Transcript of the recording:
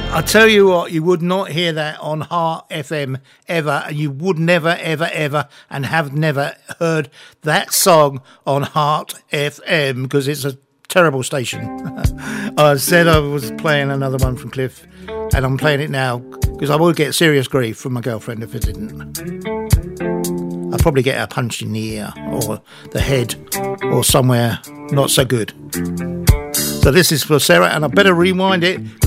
I tell you what, you would not hear that on Heart FM ever, and you would never, ever, ever, and have never heard that song on Heart FM, because it's a terrible station. I said I was playing another one from Cliff, and I'm playing it now, because I would get serious grief from my girlfriend if I didn't. I'd probably get a punch in the ear, or the head, or somewhere not so good. So this is for Sarah, and I better rewind it,